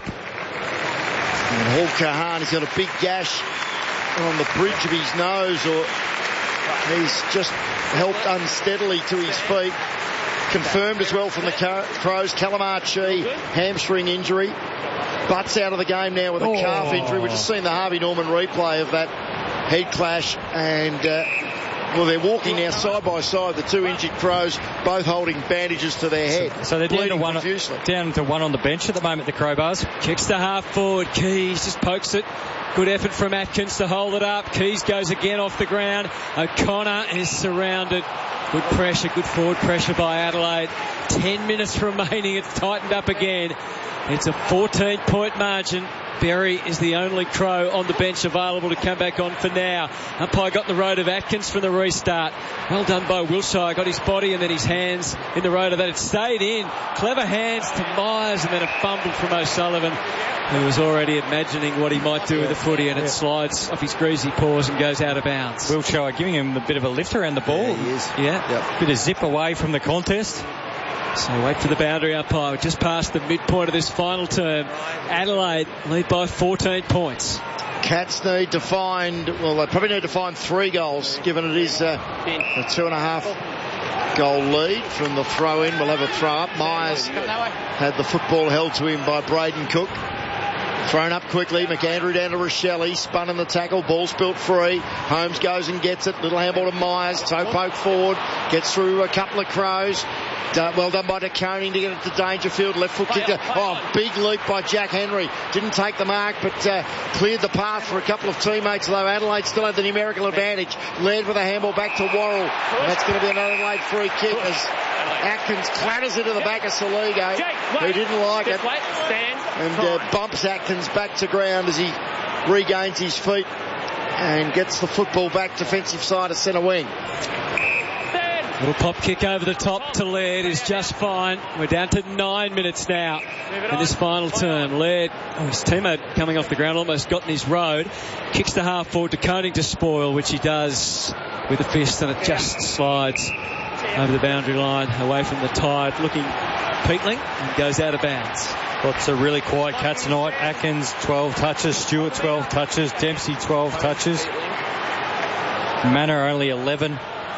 And Hulkahan has got a big gash on the bridge of his nose, or he's just helped unsteadily to his feet. Confirmed as well from the Crows. Calamar Chi, hamstring injury. Butts out of the game now with a oh. calf injury. We've just seen the Harvey Norman replay of that head clash, and uh, well, they're walking now side by side, the two injured Crows, both holding bandages to their head.
So, so they're down to, one, down to one on the bench at the moment, the Crowbars.
Kicks to half forward. Keys just pokes it. Good effort from Atkins to hold it up. Keys goes again off the ground. O'Connor is surrounded. Good pressure, good forward pressure by Adelaide. Ten minutes remaining. It's tightened up again. It's a fourteen point margin. Berry is the only Crow on the bench available to come back on for now. Umpire got the road of Atkins from the restart. Well done by Wiltshire. Got his body and then his hands in the road of that. It stayed in. Clever hands to Myers and then a fumble from O'Sullivan, who was already imagining what he might do with the footy, and it slides off his greasy paws and goes out of bounds.
Wiltshire giving him a bit of a lift around the ball.
Yeah, he is.
Yeah.
Yep.
Bit of zip away from the contest.
So wait for the boundary umpire. Just past the midpoint of this final term. Adelaide lead by fourteen points.
Cats need to find, well, they probably need to find three goals, given it is uh, a two and a half goal lead from the throw in. We'll have a throw up. Myers had the football held to him by Braden Cook. Thrown up quickly. McAndrew down to Rochelle. Spun in the tackle. Ball spilt free. Holmes goes and gets it. Little handball to Myers. Toe poke forward. Gets through a couple of Crows. Well done by De Koning to get it to Dangerfield. Left foot kick. Oh, big leap by Jack Henry. Didn't take the mark, but uh, cleared the path for a couple of teammates, though Adelaide still had the numerical advantage. Led with a handball back to Worrell. And that's going to be an Adelaide free kick as Atkins clatters into the back of Soligo, who didn't like it. And uh, bumps Atkins back to ground as he regains his feet and gets the football back defensive side of centre wing.
Little pop kick over the top to Laird is just fine. We're down to nine minutes now in this final term. Laird, oh, his teammate coming off the ground, almost got in his road. Kicks the half forward to Koning to spoil, which he does with a fist, and it just slides over the boundary line away from the tired looking Peatling and goes out of bounds.
Well, it's a really quiet Cats tonight. Atkins twelve touches, Stewart twelve touches, Dempsey twelve touches, Manor only eleven.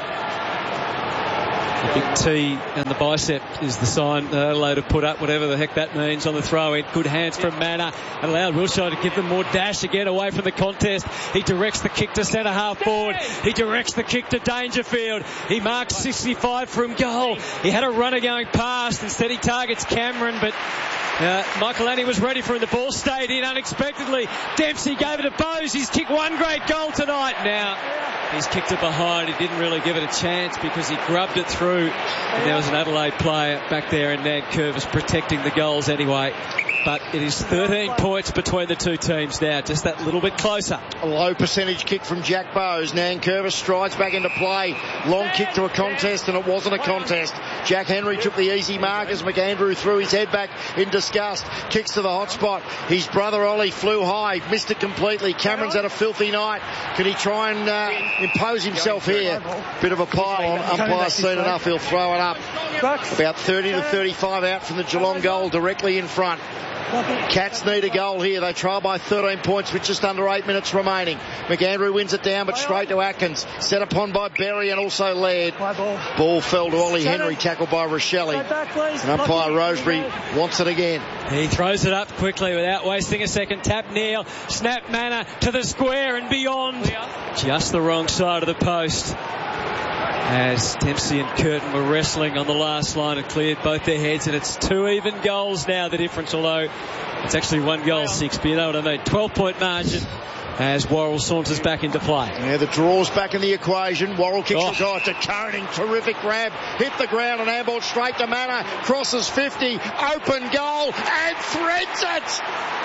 The big T and the bicep is the sign that Adelaide have put up, whatever the heck that means, on the throw-in. Good hands from Manor. And allowed Wilshire to give them more dash again away from the contest. He directs the kick to centre half forward. He directs the kick to Dangerfield. He marks sixty-five from goal. He had a runner going past. Instead he targets Cameron, but uh, Michael Annie was ready for him. The ball stayed in unexpectedly. Dempsey gave it to Bowes. He's kicked one great goal tonight. Now he's kicked it behind. He didn't really give it a chance because he grubbed it through. And there was an Adelaide player back there in Nan Curvis protecting the goals anyway. But it is thirteen points between the two teams now, just that little bit closer.
A low percentage kick from Jack Bowes. Nan Curvis strides back into play. Long kick to a contest, and it wasn't a contest. Jack Henry took the easy mark as McAndrew threw his head back in disgust. Kicks to the hot spot. His brother Ollie flew high, missed it completely. Cameron's had a filthy night. Can he try and uh, impose himself here? Bit of a pile on. Umpire's seen enough. He'll throw it up. About thirty to thirty-five out from the Geelong goal, directly in front. Cats need a goal here. They trail by thirteen points with just under eight minutes remaining. McAndrew wins it down, but straight to Atkins. Set upon by Berry and also Laird. Ball fell to Ollie Henry, tackled by Rochelle. And umpire Rosebery wants it again.
He throws it up quickly without wasting a second. Tap Neal. Snap Manor to the square and beyond. Just the wrong side of the post. As Dempsey and Curtin were wrestling on the last line, it cleared both their heads, and it's two even goals now, the difference, although it's actually one goal six, but you know what I mean. twelve point margin as Worrell saunters back into play.
Yeah, the draw's back in the equation. Worrell kicks
oh.
the goal to Koning. Terrific grab. Hit the ground and handball straight to Manor. Crosses fifty. Open goal and threads it.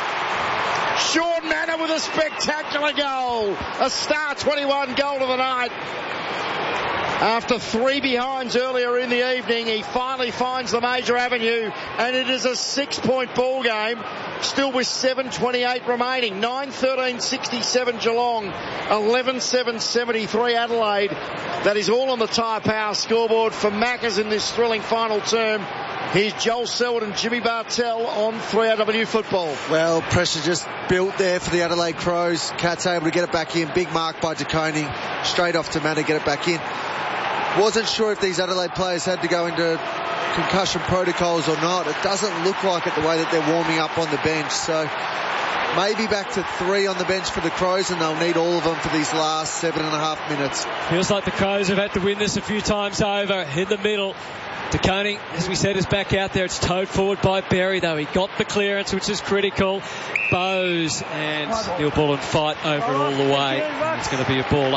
Sean Manor with a spectacular goal. A star twenty-one goal of the night. After three behinds earlier in the evening, he finally finds the major avenue, and it is a six-point ball game, still with seven twenty-eight remaining. nine thirteen sixty-seven Geelong, eleven seven seventy-three Adelaide. That is all on the Tyre Power scoreboard for Maccas in this thrilling final term. Here's Joel Selwood and Jimmy Bartell on three R W Football.
Well, pressure just built there for the Adelaide Crows. Cats able to get it back in. Big mark by De Koning. Straight off to Manor, get it back in. Wasn't sure if these Adelaide players had to go into concussion protocols or not. It doesn't look like it the way that they're warming up on the bench. So maybe back to three on the bench for the Crows, and they'll need all of them for these last seven and a half minutes.
Feels like the Crows have had to win this a few times over. In the middle, De Koning, as we said, is back out there. It's towed forward by Berry, though. He got the clearance, which is critical. Bowes and Neil Bullen fight over it all the way. And it's going to be a ball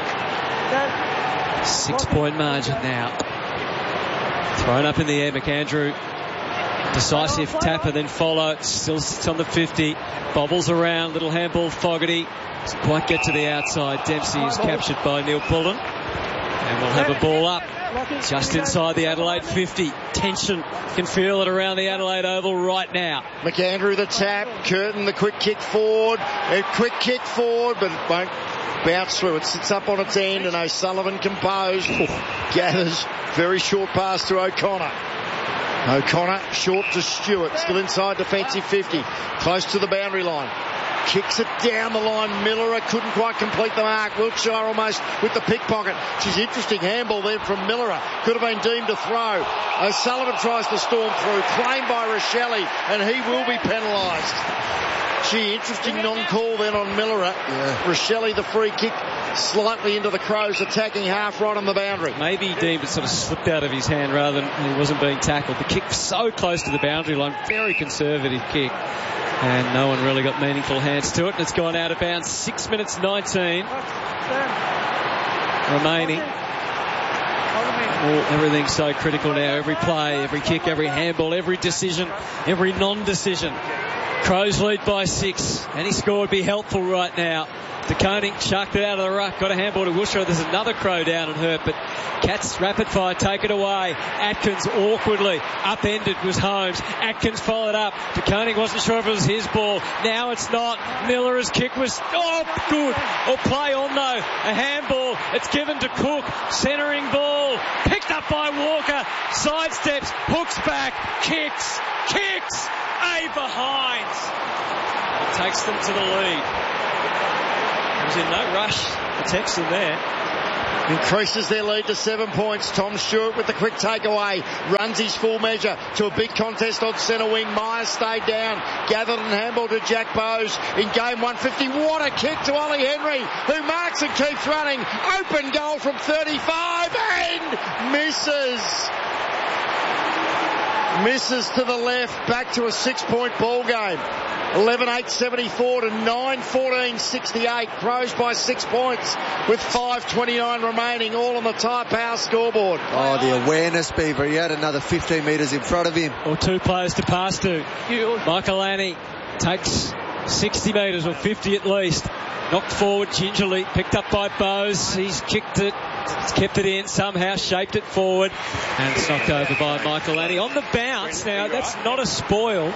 up. Six-point margin now. Thrown up in the air, McAndrew. Decisive tap and then follow. Still sits on the fifty. Bobbles around. Little handball, Fogarty. Doesn't quite get to the outside. Dempsey is captured by Neil Bullen. And we'll have a ball up just inside the Adelaide fifty. Tension. Can feel it around the Adelaide Oval right now.
McAndrew the tap. Curtin the quick kick forward. A quick kick forward, but it won't bounce through. It sits up on its end, and O'Sullivan composed. Gathers. Very short pass to O'Connor. O'Connor short to Stewart. Still inside defensive fifty. Close to the boundary line. Kicks it down the line. Miller couldn't quite complete the mark. Wiltshire almost with the pickpocket. She's interesting handball there from Miller. Could have been deemed a throw. O'Sullivan tries to storm through. Claimed by Rochelle, and he will be penalised. Gee, interesting non-call then on Miller. Yeah. Rochelle, the free kick, slightly into the Crows, attacking half right on the boundary.
Maybe he deemed it sort of slipped out of his hand rather than he wasn't being tackled. The kick so close to the boundary line, very conservative kick. And no one really got meaningful hands to it. And it's gone out of bounds. Six minutes nineteen remaining. Oh, everything's so critical now. Every play, every kick, every handball, every decision, every non-decision. Crows lead by six. Any score would be helpful right now. De Koning chucked it out of the ruck. Got a handball to Wiltshire. There's another Crow down and hurt, but Cats rapid fire take it away. Atkins awkwardly upended was Holmes. Atkins followed up. De Koning wasn't sure if it was his ball. Now it's not. Miller's kick was oh good. Or play on though. A handball. It's given to Cook. Centering ball. Picked up by Walker. Sidesteps. Hooks back. Kicks. Kicks. A behind. Takes them to the lead. Was in no rush. The Texan there.
Increases their lead to seven points. Tom Stewart with the quick takeaway. Runs his full measure to a big contest on centre wing. Myers stayed down. Gathered and handball to Jack Bowes in game one fifty. What a kick to Ollie Henry, who marks and keeps running. Open goal from thirty-five and misses. Misses to the left. Back to a six-point ball game. eleven eight seventy-four to nine fourteen sixty-eight. Crows by six points with five twenty-nine remaining, all on the Tyre Power scoreboard.
Oh, the awareness, Beaver. He had another fifteen metres in front of him.
Or two players to pass to. Michael Annie takes sixty metres or fifty at least. Knocked forward gingerly, picked up by Bowes. He's kicked it, kept it in, somehow shaped it forward, and it's knocked over by Michael Annie. On the bounce now, that's not a spoil.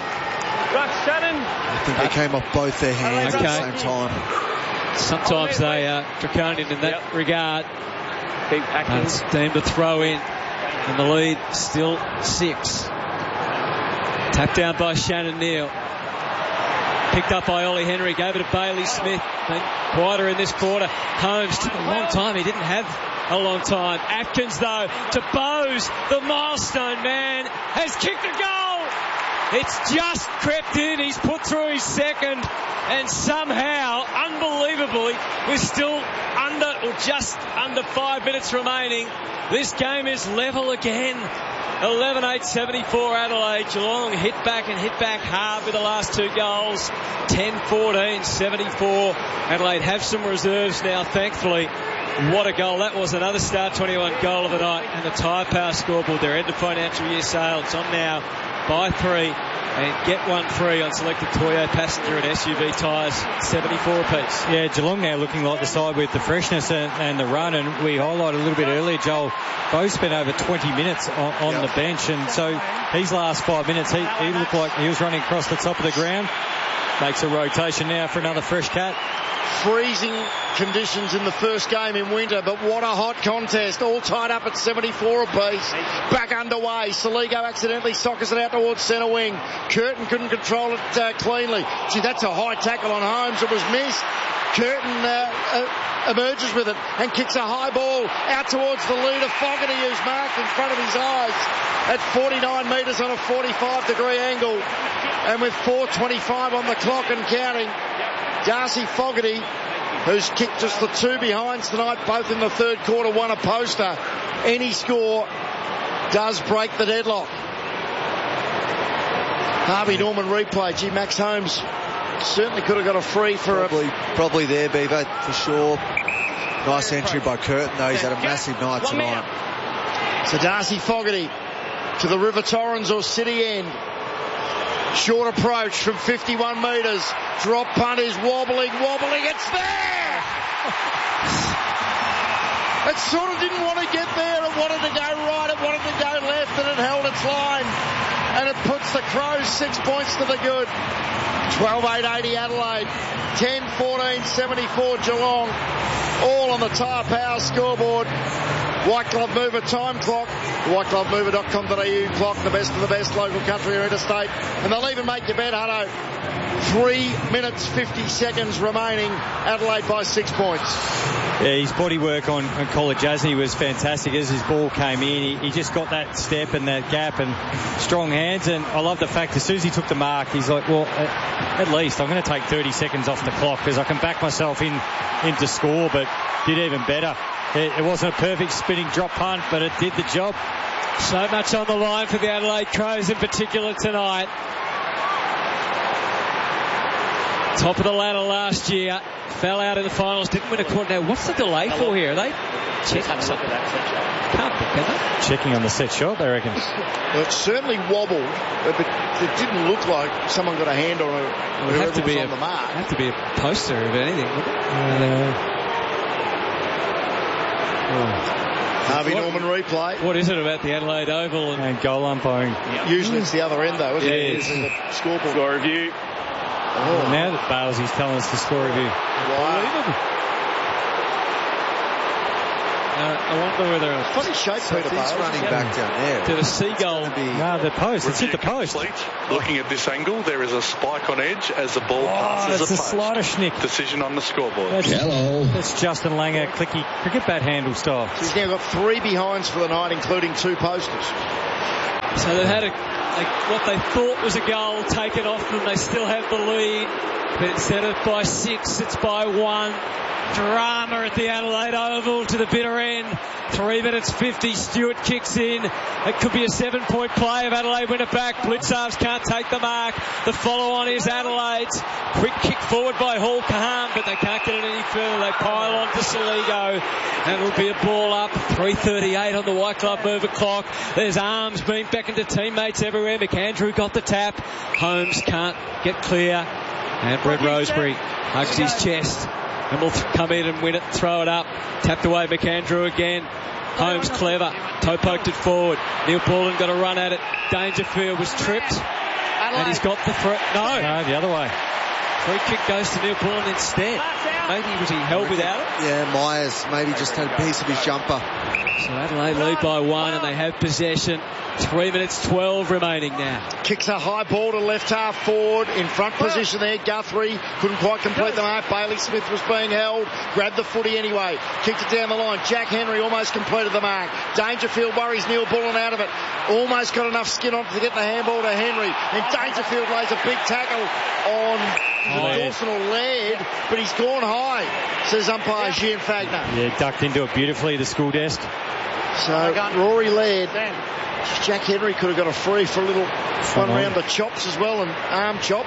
I think they came off both their hands okay. at the same time.
Sometimes they are draconian in that yep. regard. And it's deemed a throw in, and the lead still six. Tapped down by Shannon Neal. Picked up by Ollie Henry, gave it to Bailey Smith. Been quieter in this quarter. Holmes took a long time. He didn't have a long time. Atkins, though, to Bowes. The milestone man has kicked a goal. It's just crept in. He's put through his second. And somehow, unbelievably, with still under or just under five minutes remaining, this game is level again. eleven eight seventy-four Adelaide. Geelong hit back and hit back hard with the last two goals. ten fourteen seventy-four. Adelaide have some reserves now, thankfully. What a goal. That was another Star twenty-one goal of the night. And the Tyre Power scoreboard, their end of financial year sale. It's on now. Buy three and get one free on selected Toyo passenger and S U V tyres, seventy-four apiece.
Yeah, Geelong now looking like the side with the freshness and, and the run, and we highlighted a little bit earlier, Joel, Bo spent over twenty minutes on, on yep. the bench, and so his last five minutes, he, he looked like he was running across the top of the ground. Makes a rotation now for another fresh cat.
Freezing conditions in the first game in winter, but what a hot contest, all tied up at seventy-four apiece. Back underway. Saligo accidentally sockers it out towards centre wing. Curtin couldn't control it uh, cleanly. Gee, that's a high tackle on Holmes. It was missed. Curtin uh, uh, emerges with it and kicks a high ball out towards the leader, Fogarty, who's marked in front of his eyes at forty-nine metres on a forty-five degree angle. And with four twenty-five on the clock and counting, Darcy Fogarty, who's kicked just the two behinds tonight, both in the third quarter, won a poster. Any score does break the deadlock. Harvey Norman replay. Gee, Max Holmes certainly could have got a free for
probably,
a...
Probably there, Beaver, for sure. Nice entry by Curtin, though. He's had a massive night tonight.
So Darcy Fogarty to the River Torrens or City End. Short approach from fifty-one metres. Drop punt is wobbling, wobbling. It's there! It sort of didn't want to get there. It wanted to go right. It wanted to go left, and it held its line. And it puts the Crows six points to the good. twelve eight eighty Adelaide. ten fourteen seventy-four Geelong. All on the Tyre Power scoreboard. White Glove Mover time clock, white glove mover dot com dot a u clock, the best of the best, local, country or interstate. And they'll even make your bet, Hutto. Three minutes, fifty seconds remaining. Adelaide by six points.
Yeah, his body work on, on Kolodjasny was fantastic. As his ball came in, he, he just got that step and that gap and strong hands. And I love the fact as soon as he took the mark, he's like, well, at, at least I'm going to take thirty seconds off the clock because I can back myself in into score, but did even better. It, it wasn't a perfect spinning drop punt, but it did the job.
So much on the line for the Adelaide Crows in particular tonight. Top of the ladder last year, fell out in the finals, didn't win a quarter. Now, what's the delay for here? Are they checking something? Can't be, can they?
Checking on the set shot, they reckon.
Well, it certainly wobbled, but it didn't look like someone got a hand on it.
It would have to be
on
a,
the mark.
have to be a poster of anything, wouldn't it?
Uh,
oh. Harvey what, Norman replay.
What is it about the Adelaide Oval and,
and goal umpiring?
Yeah. Usually it's the other end, though, isn't
yeah,
it?
It's
the scoreboard.
Score review.
Oh. Now that Balesy's telling us the score review.
Wow.
Uh, I wonder whether it's
funny shape Peter Bales
running back down there.
To the seagull.
No, the post. It's hit the post.
Looking at this angle, there is a spike on edge as the ball
oh,
passes
it's
a
a
post.
slider schnick.
Decision on the scoreboard.
That's,
Hello.
That's Justin Langer, clicky cricket bat handle style.
So he's now got three behinds for the night, including two posters.
So they've had a, a, what they thought was a goal taken off them. They still have the lead, but instead of by six, it's by one. Drama at the Adelaide Oval to the bitter end. Three minutes fifty. Stewart kicks in. It could be a seven-point play if Adelaide win it back. Blitzarves can't take the mark. The follow-on is Adelaide's. Quick kick forward by Hall Kahn, but they can't get it any further. They pile on to Saligo, and it'll be a ball up. three thirty-eight on the White Glove Mover clock. There's arms being beckoned to teammates everywhere. McAndrew got the tap. Holmes can't get clear, and Brett Roseberry hugs his chest. And will th- come in and win it, throw it up. Tapped away McAndrew again. Holmes clever. Toe poked it forward. Neil Bullen got a run at it. Dangerfield was tripped. And he's got the free. No.
No, the other way.
Free kick goes to Neil Bullen instead. Maybe was he held without it?
Yeah, Myers maybe just had a piece of his jumper.
So Adelaide lead by one and they have possession. Three minutes twelve remaining now.
Kicks a high ball to left half forward. In front position there. Guthrie couldn't quite complete the mark. Bailey Smith was being held. Grabbed the footy anyway. Kicked it down the line. Jack Henry almost completed the mark. Dangerfield worries Neil Bullen out of it. Almost got enough skin on to get the handball to Henry. And Dangerfield lays a big tackle on oh, Dawson or Laird, but he's gone high, says umpire Gian Fagner.
Yeah, ducked into it beautifully, the school desk.
So Rory Laird, Jack Henry could have got a free for a little one round of chops as well, an arm chop.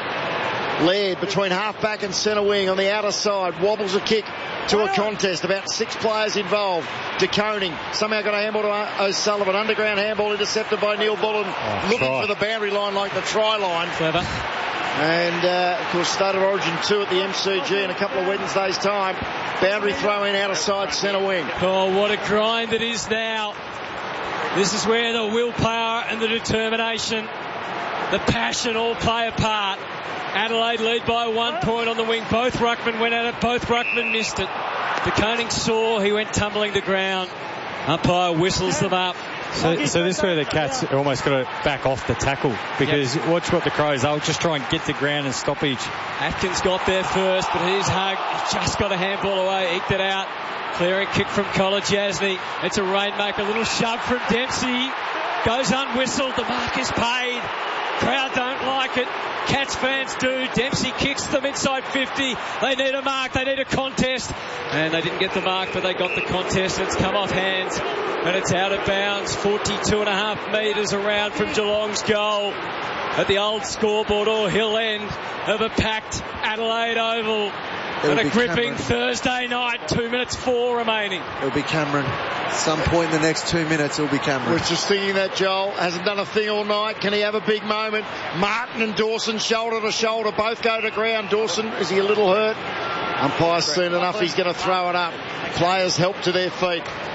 Laird between half back and centre wing on the outer side, wobbles a kick to a contest. About six players involved. De Koning somehow got a handball to O'Sullivan. Underground handball intercepted by Neil Bullen, oh, looking try. for the boundary line like the try line.
Clever.
And, uh, of course, started Origin two at the M C G in a couple of Wednesdays' time. Boundary throw in outer side centre wing.
Oh, what a grind it is now. This is where the willpower and the determination, the passion all play a part. Adelaide lead by one point on the wing. Both ruckmen went at it. Both ruckmen missed it. De Koning saw. He went tumbling to ground. Umpire whistles them up.
So, so this is where the Cats almost got to back off the tackle because yep. watch what the Crows, they'll just try and get to ground and stop each.
Atkins got there first, but his hug, he just got a handball away, eked it out. Clearing kick from Kolodjasny. It's a rainmaker, a little shove from Dempsey. Goes unwhistled, the mark is paid. Crowd don't like it. Cats fans do. Dempsey kicks them inside fifty. They need a mark. They need a contest. And they didn't get the mark, but they got the contest. It's come off hands. And it's out of bounds. forty-two and a half metres around from Geelong's goal. At the old scoreboard or hill end of a packed Adelaide Oval. And a gripping Cameron. Thursday night, two minutes four remaining.
It'll be Cameron. At some point in the next two minutes, it'll be Cameron.
We're just thinking that Joel hasn't done a thing all night. Can he have a big moment? Martin and Dawson shoulder to shoulder, both go to ground. Dawson, is he a little hurt? Umpire's seen enough, he's going to throw it up. Players help to their feet.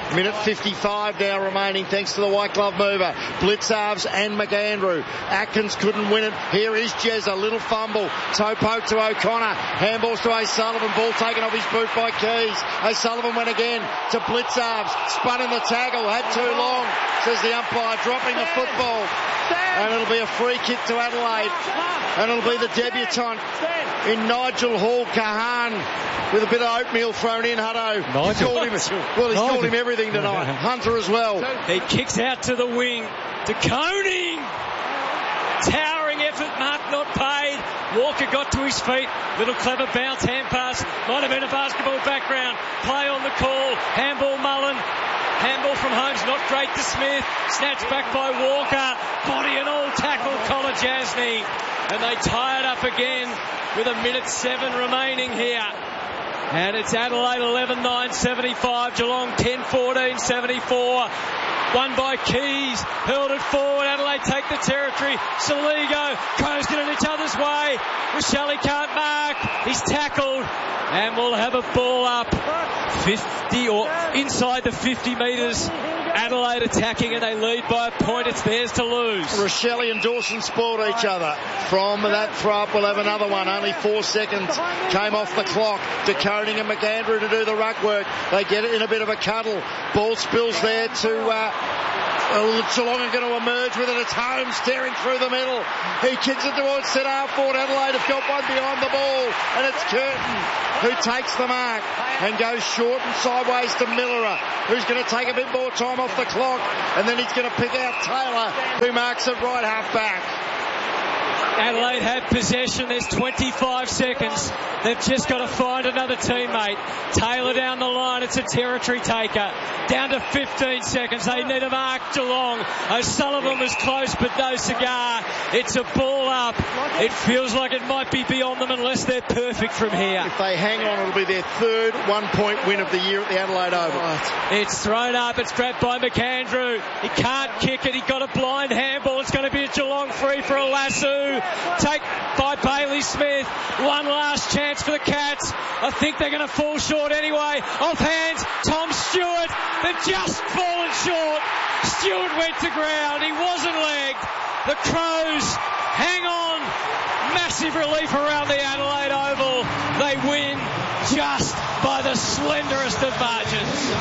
Minute fifty-five now remaining thanks to the white glove mover. Blitzarves and McAndrew. Atkins couldn't win it. Here is Jezza. Little fumble. Toe poke to O'Connor. Handballs to O'Sullivan. Ball taken off his boot by Keys. O'Sullivan went again to Blitzarves. Spun in the tackle. Had too long, says the umpire, dropping the football. And it'll be a free kick to Adelaide. And it'll be the debutant in Nigel Hall-Kahan with a bit of oatmeal thrown in. Hutto. He's called him, well, he's called him everything tonight. Hunter as well.
He kicks out to the wing. To Koning. Towering effort. Mark not paid. Walker got to his feet. Little clever bounce, hand pass. Might have been a basketball background. Play on the call. Handball Mullen. Handball from Holmes, not great to Smith. Snatched back by Walker. Body and all tackle Colin Jasny. And they tie it up again with a minute seven remaining here. And it's Adelaide eleven nine seventy-five. Geelong ten fourteen seventy-four. Won by Keys. Hurled it forward. Adelaide take the territory. Saligo. Crows get in each other's way. Rochelle can't mark. He's tackled. And we'll have a ball up fifty or inside the fifty metres. Adelaide attacking and they lead by a point. It's theirs to lose.
Rochelle and Dawson spoiled each other. From that throw up, we'll have another one. Only four seconds came off the clock. De Koning and McAndrew to do the ruck work. They get it in a bit of a cuddle. Ball spills there to uh, Geelong are going to emerge with it. It's Holmes tearing through the middle. He kicks it towards centre half forward. Adelaide have got one behind the ball. And it's Curtin who takes the mark and goes short and sideways to Millerer, who's going to take a bit more time off the clock. And then he's going to pick out Taylor, who marks it right half back.
Adelaide have possession. There's twenty-five seconds. They've just got to find another teammate. Taylor down the line. It's a territory taker. Down to fifteen seconds. They need a mark, Geelong. O'Sullivan was close, but no cigar. It's a ball up. It feels like it might be beyond them unless they're perfect from here.
If they hang on, it'll be their third one-point win of the year at the Adelaide Oval.
Right. It's thrown up. It's grabbed by McAndrew. He can't kick it. He got a blind handball. It's going to be a Geelong free for a lasso. Take by Bailey Smith. One last chance for the Cats. I think they're going to fall short anyway. Off hands, Tom Stewart. They've just fallen short. Stewart went to ground. He wasn't legged. The Crows hang on. Massive relief around the Adelaide Oval. They win just by the slenderest of margins.